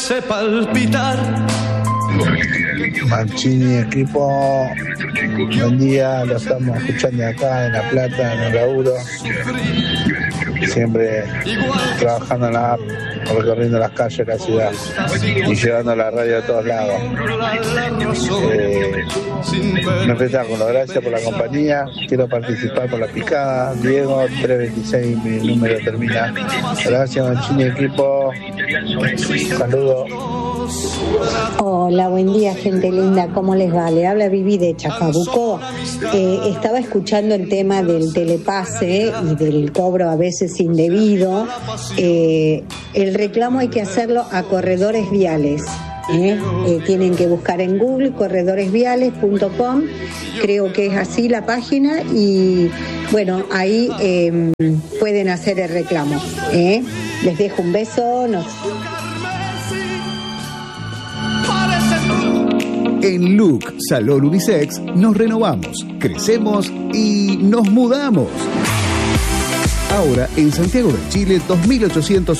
hace palpitar. Mancini, equipo, buen día, lo estamos escuchando acá en La Plata, en el laburo, siempre trabajando en la app, recorriendo las calles de la ciudad y llevando la radio a todos lados. Un espectáculo, gracias por la compañía, quiero participar por la picada, Diego 326, mi número termina. Gracias Mancini, equipo, saludos. Hola, buen día, gente linda, ¿cómo les va? Le habla Vivi de Chacabuco. Estaba escuchando el tema del telepase y del cobro a veces indebido. El reclamo hay que hacerlo a corredores viales. Tienen que buscar en Google corredoresviales.com, creo que es así la página, y bueno, ahí pueden hacer el reclamo. Les dejo un beso. En Look Salón Unisex nos renovamos, crecemos y nos mudamos. Ahora en Santiago de Chile 2800